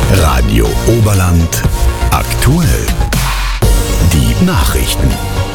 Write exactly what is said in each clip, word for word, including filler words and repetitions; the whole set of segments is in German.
Radio Oberland aktuell. Die Nachrichten.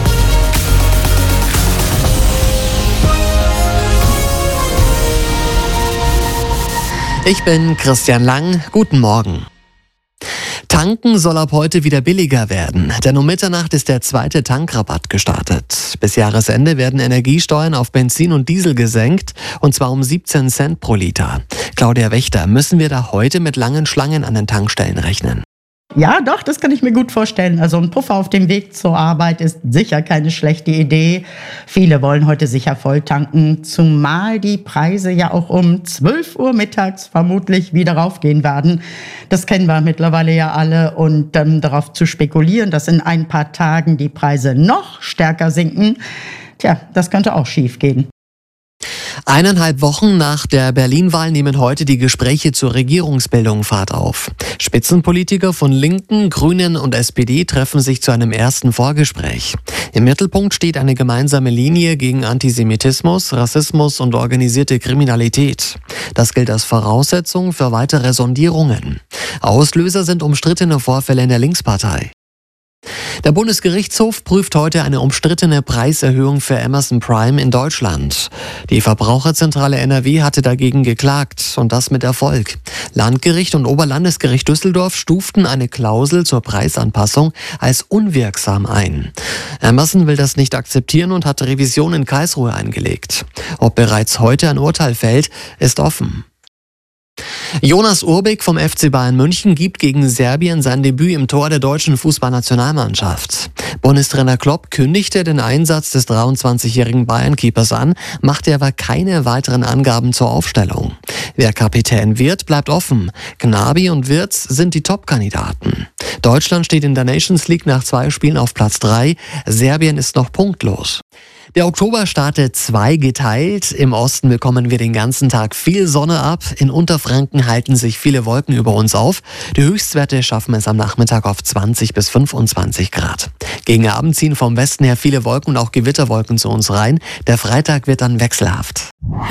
Ich bin Christian Lang. Guten Morgen. Tanken soll ab heute wieder billiger werden, denn um Mitternacht ist der zweite Tankrabatt gestartet. Bis Jahresende werden Energiesteuern auf Benzin und Diesel gesenkt, und zwar um siebzehn Cent pro Liter. Claudia Wächter, müssen wir da heute mit langen Schlangen an den Tankstellen rechnen? Ja, doch, das kann ich mir gut vorstellen. Also ein Puffer auf dem Weg zur Arbeit ist sicher keine schlechte Idee. Viele wollen heute sicher voll tanken, zumal die Preise ja auch um zwölf Uhr mittags vermutlich wieder raufgehen werden. Das kennen wir mittlerweile ja alle, und ähm, darauf zu spekulieren, dass in ein paar Tagen die Preise noch stärker sinken, tja, das könnte auch schief gehen. Eineinhalb Wochen nach der Berlin-Wahl nehmen heute die Gespräche zur Regierungsbildung Fahrt auf. Spitzenpolitiker von Linken, Grünen und S P D treffen sich zu einem ersten Vorgespräch. Im Mittelpunkt steht eine gemeinsame Linie gegen Antisemitismus, Rassismus und organisierte Kriminalität. Das gilt als Voraussetzung für weitere Sondierungen. Auslöser sind umstrittene Vorfälle in der Linkspartei. Der Bundesgerichtshof prüft heute eine umstrittene Preiserhöhung für Amazon Prime in Deutschland. Die Verbraucherzentrale N R W hatte dagegen geklagt, und das mit Erfolg. Landgericht und Oberlandesgericht Düsseldorf stuften eine Klausel zur Preisanpassung als unwirksam ein. Amazon will das nicht akzeptieren und hat Revision in Karlsruhe eingelegt. Ob bereits heute ein Urteil fällt, ist offen. Jonas Urbik vom F C Bayern München gibt gegen Serbien sein Debüt im Tor der deutschen Fußballnationalmannschaft. Bundestrainer Klopp kündigte den Einsatz des dreiundzwanzigjährigen Bayern-Keepers an, machte aber keine weiteren Angaben zur Aufstellung. Wer Kapitän wird, bleibt offen. Gnabry und Wirtz sind die Top-Kandidaten. Deutschland steht in der Nations League nach zwei Spielen auf Platz drei. Serbien ist noch punktlos. Der Oktober startet zweigeteilt. Im Osten bekommen wir den ganzen Tag viel Sonne ab. In Unterfranken halten sich viele Wolken über uns auf. Die Höchstwerte schaffen es am Nachmittag auf zwanzig bis fünfundzwanzig Grad. Gegen Abend ziehen vom Westen her viele Wolken und auch Gewitterwolken zu uns rein. Der Freitag wird dann wechselhaft.